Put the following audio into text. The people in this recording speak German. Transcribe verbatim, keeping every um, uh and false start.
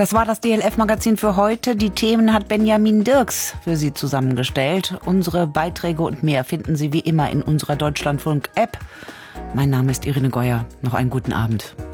Das war das D L F-Magazin für heute. Die Themen hat Benjamin Dirks für Sie zusammengestellt. Unsere Beiträge und mehr finden Sie wie immer in unserer Deutschlandfunk-App. Mein Name ist Irene Geuer. Noch einen guten Abend.